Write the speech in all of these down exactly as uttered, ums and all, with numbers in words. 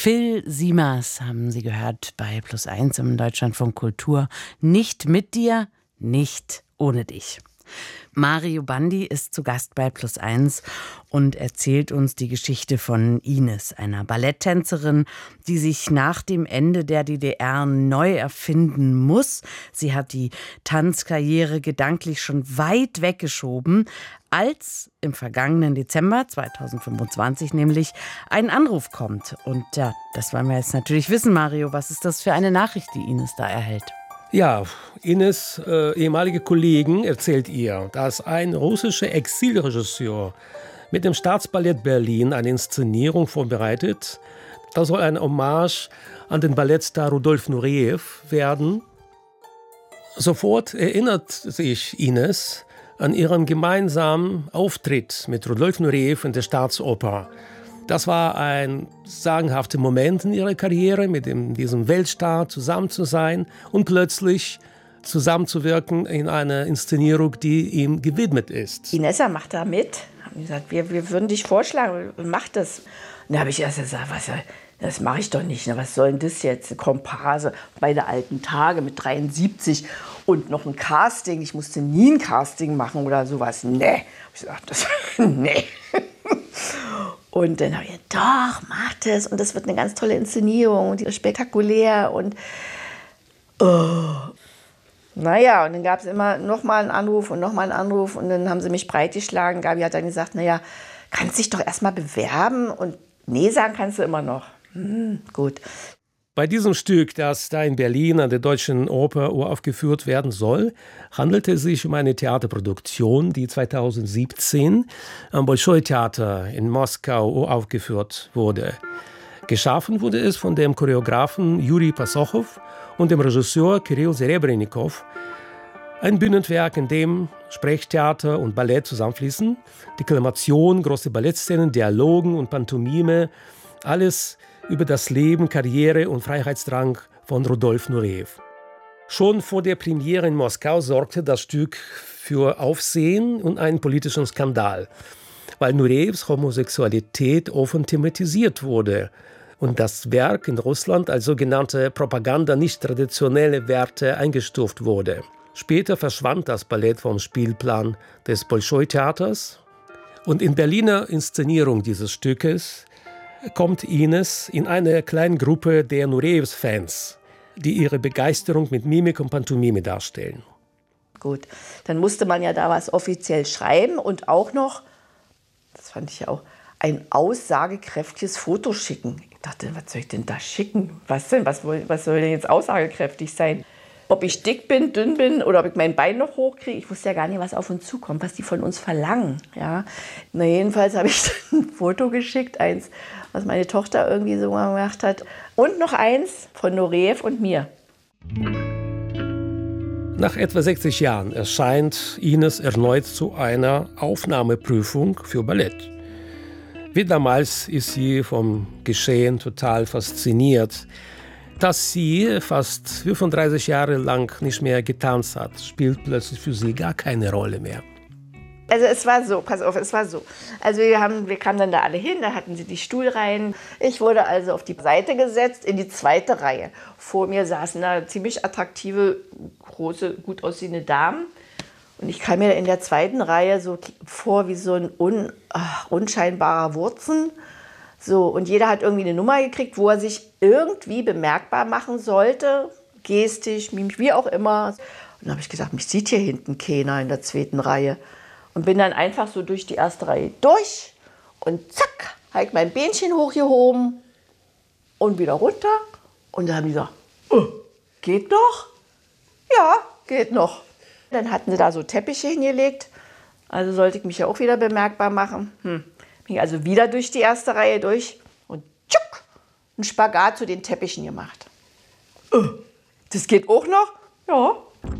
Phil Simers haben Sie gehört bei Plus eins im Deutschlandfunk Kultur. Nicht mit dir, nicht ohne dich. Mario Bandi ist zu Gast bei Plus eins und erzählt uns die Geschichte von Ines, einer Balletttänzerin, die sich nach dem Ende der D D R neu erfinden muss. Sie hat die Tanzkarriere gedanklich schon weit weggeschoben, als im vergangenen Dezember zweitausendfünfundzwanzig nämlich ein Anruf kommt. Und ja, das wollen wir jetzt natürlich wissen, Mario. Was ist das für eine Nachricht, die Ines da erhält? Ja, Ines äh, ehemalige Kollegen erzählt ihr, dass ein russischer Exilregisseur mit dem Staatsballett Berlin eine Inszenierung vorbereitet. Das soll ein Hommage an den Ballettstar Rudolf Nureyev werden. Sofort erinnert sich Ines an ihren gemeinsamen Auftritt mit Rudolf Nureyev in der Staatsoper. Das war ein sagenhafter Moment in ihrer Karriere, mit dem, diesem Weltstar zusammen zu sein und plötzlich zusammenzuwirken in einer Inszenierung, die ihm gewidmet ist. Inessa macht da mit. Haben gesagt, wir, wir würden dich vorschlagen, mach das. Und da habe ich erst gesagt, was, das mache ich doch nicht. Was soll denn das jetzt? Komparse bei der alten Tage mit dreiundsiebzig und noch ein Casting. Ich musste nie ein Casting machen oder sowas. Nee. Hab ich gesagt, das, nee. Und dann habe ich gesagt, doch, mach das. Und das wird eine ganz tolle Inszenierung und die ist spektakulär. Und oh. Naja, und dann gab es immer noch mal einen Anruf und noch mal einen Anruf. Und dann haben sie mich breitgeschlagen. Gabi hat dann gesagt, naja, kannst dich doch erst mal bewerben. Und nee sagen kannst du immer noch. Hm, gut. Bei diesem Stück, das da in Berlin an der Deutschen Oper uraufgeführt werden soll, handelte es sich um eine Theaterproduktion, die zweitausendsiebzehn am Bolschoi-Theater in Moskau uraufgeführt wurde. Geschaffen wurde es von dem Choreografen Juri Passochow und dem Regisseur Kirill Serebrennikov. Ein Bühnenwerk, in dem Sprechtheater und Ballett zusammenfließen, Deklamation, große Ballettszenen, Dialogen und Pantomime, alles über das Leben, Karriere und Freiheitsdrang von Rudolf Nureyev. Schon vor der Premiere in Moskau sorgte das Stück für Aufsehen und einen politischen Skandal, weil Nureyevs Homosexualität offen thematisiert wurde und das Werk in Russland als sogenannte Propaganda nicht traditionelle Werte eingestuft wurde. Später verschwand das Ballett vom Spielplan des Bolschoi-Theaters und in Berliner Inszenierung dieses Stückes kommt Ines in eine kleine Gruppe der Nureyevs-Fans, die ihre Begeisterung mit Mimik und Pantomime darstellen. Gut, dann musste man ja da was offiziell schreiben und auch noch, das fand ich auch, ein aussagekräftiges Foto schicken. Ich dachte, was soll ich denn da schicken? Was denn? Was, was soll denn jetzt aussagekräftig sein? Ob ich dick bin, dünn bin oder ob ich mein Bein noch hochkriege. Ich wusste ja gar nicht, was auf uns zukommt, was die von uns verlangen. Ja? Na, jedenfalls habe ich ein Foto geschickt, eins, was meine Tochter irgendwie so gemacht hat. Und noch eins von Nureyev und mir. Nach etwa sechzig Jahren erscheint Ines erneut zu einer Aufnahmeprüfung für Ballett. Wie damals ist sie vom Geschehen total fasziniert. Dass sie fast fünfunddreißig Jahre lang nicht mehr getanzt hat, spielt plötzlich für sie gar keine Rolle mehr. Also es war so, pass auf, es war so. Also wir, haben, wir kamen dann da alle hin, da hatten sie die Stuhlreihen. Ich wurde also auf die Seite gesetzt, in die zweite Reihe. Vor mir saßen da ziemlich attraktive, große, gut aussehende Damen. Und ich kam mir in der zweiten Reihe so vor wie so ein un, ach, unscheinbarer Wurzen. So, und jeder hat irgendwie eine Nummer gekriegt, wo er sich irgendwie bemerkbar machen sollte, gestisch, mimisch, wie auch immer. Und dann habe ich gesagt, mich sieht hier hinten keiner in der zweiten Reihe. Und bin dann einfach so durch die erste Reihe durch und zack, habe ich mein Bähnchen hochgehoben und wieder runter. Und dann haben die gesagt, oh, geht noch? Ja, geht noch. Dann hatten sie da so Teppiche hingelegt, also sollte ich mich ja auch wieder bemerkbar machen. Hm. Bin also wieder durch die erste Reihe durch und tschuck, einen Spagat zu den Teppichen gemacht. Oh, das geht auch noch? Ja.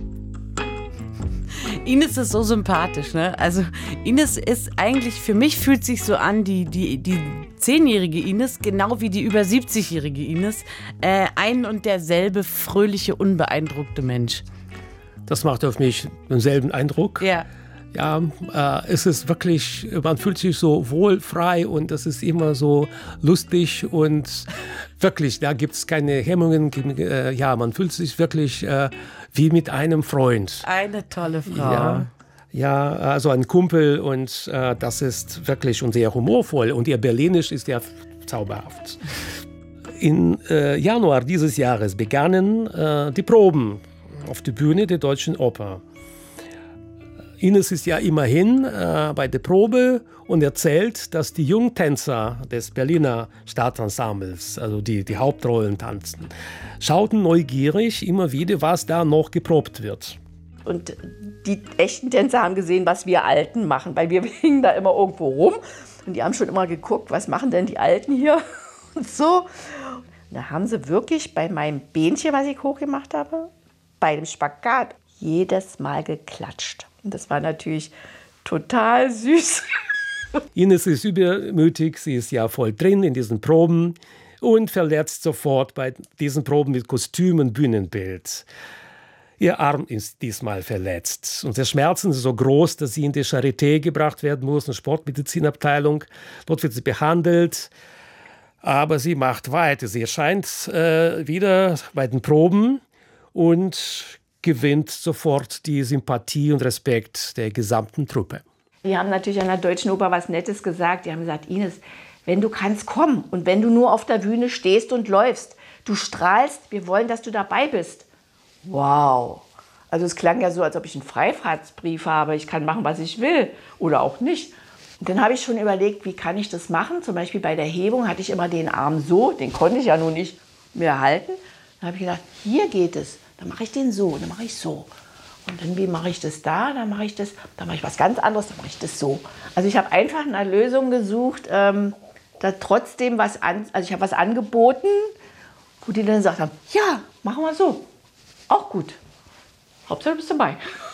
Ines ist so sympathisch, ne? Also Ines ist eigentlich, für mich fühlt sich so an, die, die, die zehnjährige Ines, genau wie die über siebzigjährige Ines, äh, ein und derselbe fröhliche, unbeeindruckte Mensch. Das macht auf mich denselben Eindruck. Ja. Ja, äh, es ist wirklich, man fühlt sich so wohl, frei und es ist immer so lustig und Wirklich, da gibt es keine Hemmungen. Äh, ja, man fühlt sich wirklich äh, wie mit einem Freund. Eine tolle Frau. Ja, ja, also ein Kumpel und äh, das ist wirklich und sehr humorvoll. Und ihr Berlinisch ist ja zauberhaft. Im äh, Januar dieses Jahres begannen äh, die Proben auf der Bühne der Deutschen Oper. Ines ist ja immerhin äh, bei der Probe und erzählt, dass die Jungtänzer des Berliner Staatsensembles, also die, die Hauptrollen tanzen, schauten neugierig immer wieder, was da noch geprobt wird. Und die echten Tänzer haben gesehen, was wir Alten machen, weil wir hingen da immer irgendwo rum. Und die haben schon immer geguckt, was machen denn die Alten hier und so. Und da haben sie wirklich bei meinem Bähnchen, was ich hochgemacht habe, bei dem Spagat, jedes Mal geklatscht. Und das war natürlich total süß. Ines ist übermütig, sie ist ja voll drin in diesen Proben und verletzt sofort bei diesen Proben mit Kostüm und Bühnenbild. Ihr Arm ist diesmal verletzt und der Schmerzen ist so groß, dass sie in die Charité gebracht werden muss, eine Sportmedizinabteilung. Dort wird sie behandelt, aber sie macht weiter. Sie erscheint äh, wieder bei den Proben und gewinnt sofort die Sympathie und Respekt der gesamten Truppe. Die haben natürlich an der Deutschen Oper was Nettes gesagt. Die haben gesagt, Ines, wenn du kannst, komm. Und wenn du nur auf der Bühne stehst und läufst, du strahlst, wir wollen, dass du dabei bist. Wow. Also es klang ja so, als ob ich einen Freifahrtsbrief habe. Ich kann machen, was ich will oder auch nicht. Und dann habe ich schon überlegt, wie kann ich das machen? Zum Beispiel bei der Hebung hatte ich immer den Arm so, den konnte ich ja nun nicht mehr halten. Dann habe ich gedacht, hier geht es. Dann mache ich den so, dann mache ich so. Und dann, wie mache ich das da? Dann mache ich das, dann mache ich was ganz anderes, dann mache ich das so. Also ich habe einfach eine Lösung gesucht, ähm, da trotzdem was an, also ich habe was angeboten, wo die dann gesagt haben, ja, machen wir so. Auch gut. Hauptsache du bist dabei.